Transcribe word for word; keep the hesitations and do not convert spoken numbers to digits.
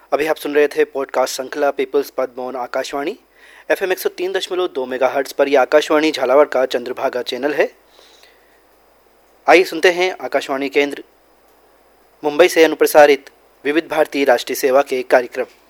अभी आप सुन रहे थे पॉडकास्ट श्रृंखला पीपल्स पद्मोन आकाशवाणी एफ एम एक सौ तीन दशमलव दो मेगा हर्ट्स पर। यह आकाशवाणी झालावाड़ का चंद्रभागा चैनल है। आइए सुनते हैं आकाशवाणी केंद्र मुंबई से अनुप्रसारित विविध भारती राष्ट्रीय सेवा के कार्यक्रम।